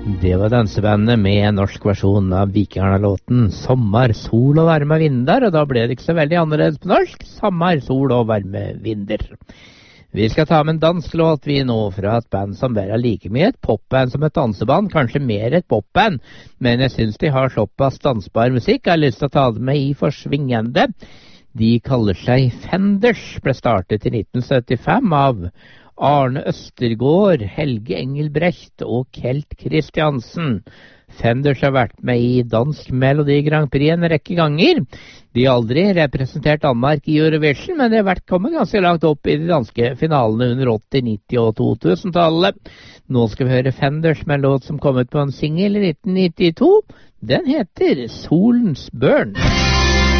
Det var dansebandet med en norsk versjon av Vikingarna-låten Sommer, sol og varme vinder, og da ble det ikke så veldig annerledes på norsk. Sommer, sol og varme vinder. Vi skal ta med en dansk låt vi nå fra et band som bare er like mye et popband som et danseband, kanskje mer et popband, men jeg synes de har såpass dansbar musikk, jeg har lyst til å ta det med i forsvingende. De kaller seg Fenders, ble startet i 1975 av Arne Østergaard, Helge Engelbrecht og Kelt Kristiansen. Fenders har vært med i Dansk Melodi Grand Prix en rekke ganger. De har aldri representert Danmark i Eurovision, men de har kommet ganske langt opp i de danske finalene under 80-, 90- og 2000-tallet. Nå skal vi høre Fenders med en låt som kom ut på en single i 1992. Den heter Solens Børn.